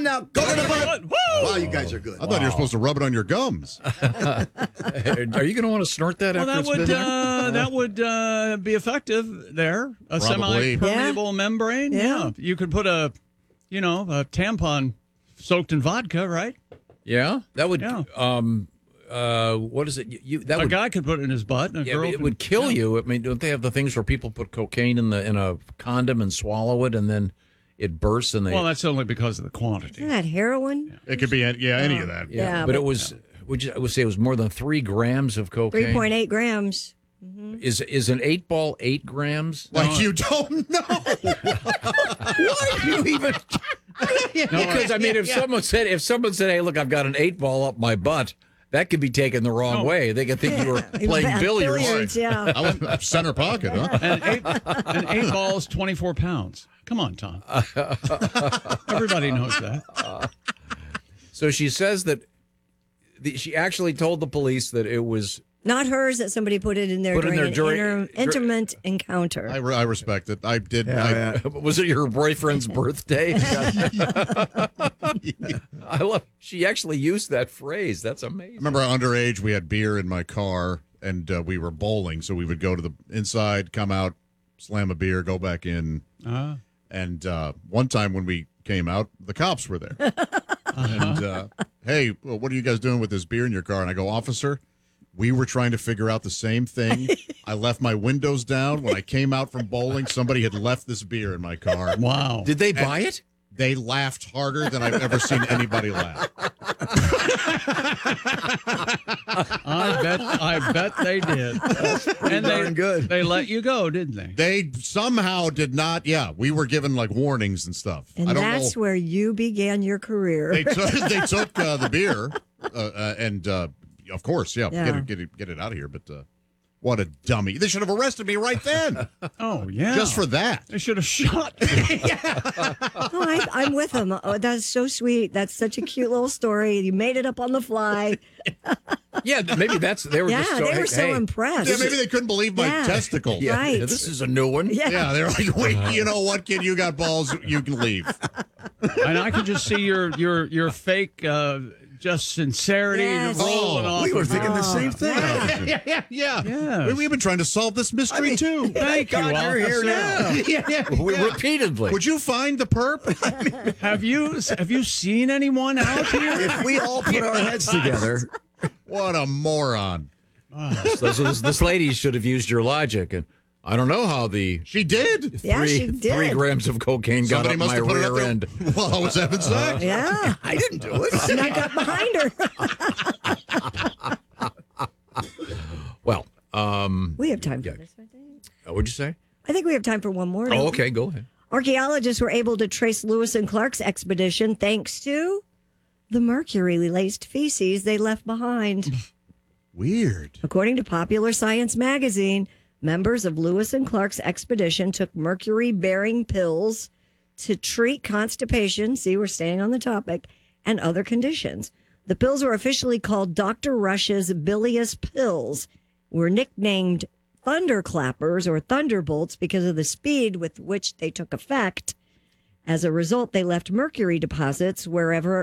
now. Go to the butt. Wow, you guys are good. I thought you were supposed to rub it on your gums. Are you going to want to snort that after it's been there? That would be effective there. A Probably. semi-permeable membrane. Yeah. You could put a tampon soaked in vodka, right? Yeah, that would. Yeah. What is it? A guy could put it in his butt, and a girl it would kill you. I mean, don't they have the things where people put cocaine in a condom and swallow it, and then it bursts? And well, that's only because of the quantity. Isn't that heroin? It could be any of that. Yeah, but it was. I would say it was more than 3 grams of cocaine. 3.8 grams. Mm-hmm. Is an 8-ball 8 grams? Like you don't know. Why do you even? Because I mean, if someone said, "Hey, look, I've got an 8-ball up my butt," that could be taken the wrong way. They could think you were playing billiards. Yeah. I went center pocket, huh? An 8 ball is 24 pounds. Come on, Tom. Everybody knows that. So she says that she actually told the police that it was not hers, that somebody put it in there during an intimate encounter. I respect it. I did. Was it your boyfriend's birthday? I love. She actually used that phrase. That's amazing. I remember underage, we had beer in my car, and we were bowling. So we would go to the inside, come out, slam a beer, go back in. And one time when we came out, the cops were there. And hey, well, what are you guys doing with this beer in your car? And I go, officer, we were trying to figure out the same thing. I left my windows down. When I came out from bowling, somebody had left this beer in my car. Wow. Did they buy it? They laughed harder than I've ever seen anybody laugh. I bet they did. And they let you go, didn't they? They somehow did not. Yeah, we were given like warnings and stuff. And I don't that's know. where you began your career. They took the beer and of course, get it out of here. But what a dummy! They should have arrested me right then. Oh yeah, just for that. They should have shot me. Oh, I'm with them. Oh, that's so sweet. That's such a cute little story. You made it up on the fly. Yeah, maybe they were. Yeah, they were so impressed. Yeah, maybe they couldn't believe my testicles. Yeah, right. This is a new one. Yeah, they're like, wait, you know what, kid? You got balls. You can leave. And I could just see your fake. Just sincerity rolling off. We were thinking the same thing. Yeah. Yes. We've been trying to solve this mystery too. Thank you, God, you're here now. Repeatedly. Would you find the perp? Have you seen anyone out here? If we all put our heads together. What a moron. So this lady should have used your logic, and I don't know how She did. She did. 3 grams of cocaine Somebody got up my put it rear there end. while I was having sex. Yeah. I didn't do it. Snuck up behind her. Well, we have time for this, I think. What'd you say? I think we have time for one more. Oh, okay, go ahead. Archaeologists were able to trace Lewis and Clark's expedition thanks to the mercury-laced feces they left behind. Weird. According to Popular Science magazine, members of Lewis and Clark's expedition took mercury-bearing pills to treat constipation. See, we're staying on the topic, and other conditions. The pills were officially called Dr. Rush's bilious pills, were nicknamed thunderclappers or thunderbolts because of the speed with which they took effect. As a result, they left mercury deposits wherever